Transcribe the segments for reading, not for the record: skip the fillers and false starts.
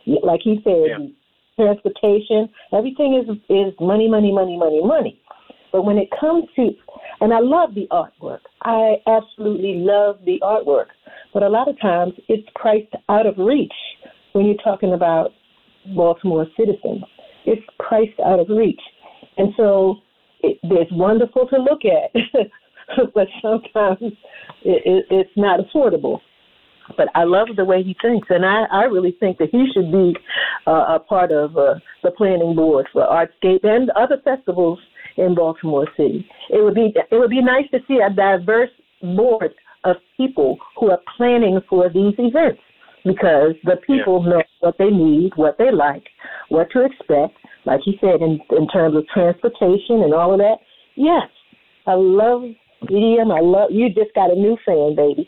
Like he said, transportation, everything is money, money, money, money, money. But when it comes to, and I love the artwork. I absolutely love the artwork. But a lot of times it's priced out of reach when you're talking about Baltimore citizens. It's priced out of reach. And so it's wonderful to look at, but sometimes it's not affordable. But I love the way he thinks, and I really think that he should be a part of the planning board for Artscape and other festivals in Baltimore City. It would be nice to see a diverse board of people who are planning for these events, because the people know what they need, what they like, what to expect. Like you said, in terms of transportation and all of that. Yes, I love DDM. You just got a new fan, baby.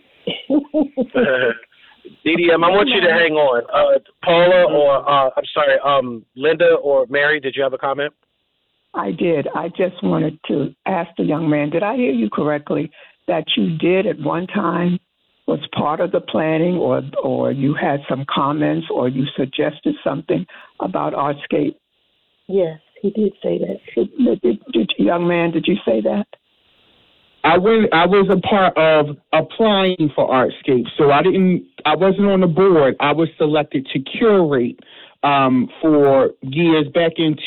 DDM, I want you to hang on. Paula or, Linda or Mary, did you have a comment? I did. I just wanted to ask the young man, did I hear you correctly that you did at one time was part of the planning, or you had some comments, or you suggested something about Artscape? Yes, he did say that. Young man, did you say that? I was a part of applying for Artscape, so I wasn't on the board. I was selected to curate for years back in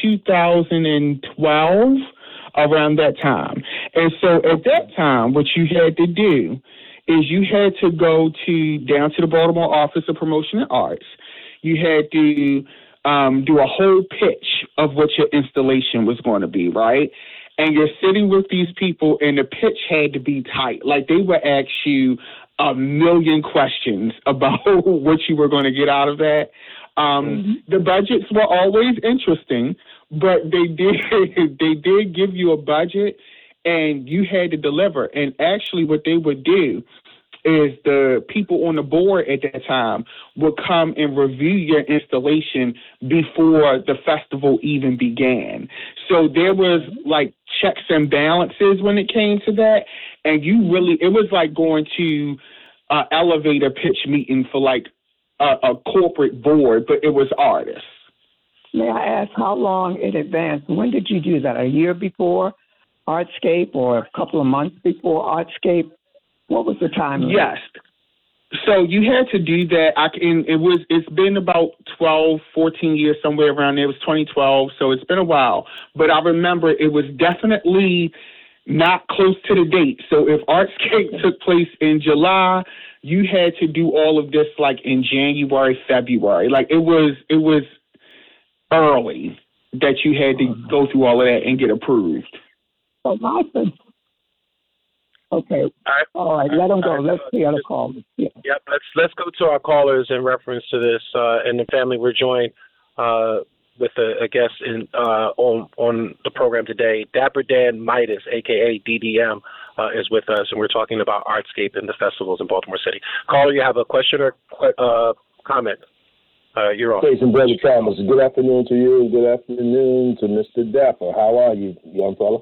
2012, around that time. And so at that time, what you had to do is you had to go down to the Baltimore Office of Promotion and Arts. You had to do a whole pitch of what your installation was going to be, right? And you're sitting with these people, and the pitch had to be tight. Like, they would ask you a million questions about what you were going to get out of that. The budgets were always interesting, but they did give you a budget, and you had to deliver. And actually what they would do is the people on the board at that time would come and review your installation before the festival even began. So there was like checks and balances when it came to that. And it was like going to an elevator pitch meeting for like a corporate board, but it was artists. May I ask how long in advance? When did you do that? A year before Artscape or a couple of months before Artscape? What was the time? Yes. So you had to do that. It's been about 12, 14 years, somewhere around there. It was 2012, so it's been a while. But I remember it was definitely not close to the date. So if Artscape took place in July, you had to do all of this like in January, February. Like it was early that you had to go through all of that and get approved. Oh, awesome. Okay. All right. Let them go. Let's see other callers. Yeah. Yep. Let's go to our callers in reference to this. And the family, we're joined with a guest on the program today. Dapper Dan Midas, aka DDM, is with us, and we're talking about Artscape and the festivals in Baltimore City. Caller, you have a question or comment? You're on. Jason, Brother Thomas. Good afternoon to you. Good afternoon to Mr. Dapper. How are you, young fella?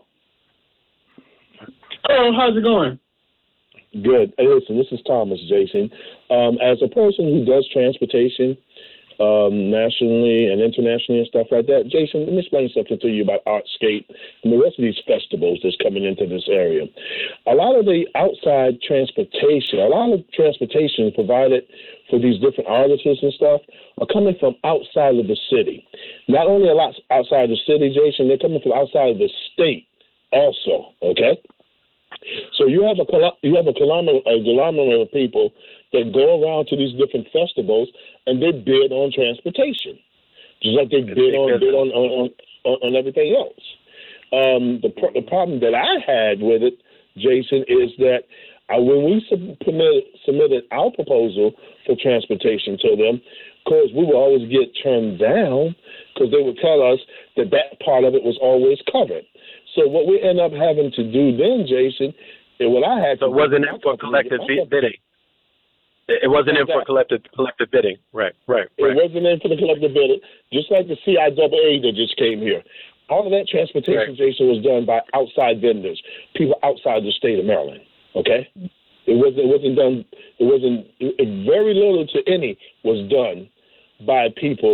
Oh, how's it going? Good. Hey, listen, this is Thomas, Jason. As a person who does transportation nationally and internationally and stuff like that, Jason, let me explain something to you about Artscape and the rest of these festivals that's coming into this area. A lot of the outside transportation, provided for these different artists and stuff are coming from outside of the city. Not only a lot outside the city, Jason, they're coming from outside of the state also, okay? So you have a conglomerate of people that go around to these different festivals and they bid on transportation, just like they bid on everything else. The problem that I had with it, Jason, is that when we submitted our proposal for transportation to them, of course, we would always get turned down because they would tell us that part of it was always covered. So what we end up having to do then, Jason, and what I had to do... So it wasn't in for collective bidding. It wasn't in for collective bidding. Right. It wasn't in for the collective bidding, just like the CIAA that just came here. All of that transportation, Jason, was done by outside vendors, people outside the state of Maryland, okay? It wasn't done, very little to any was done by people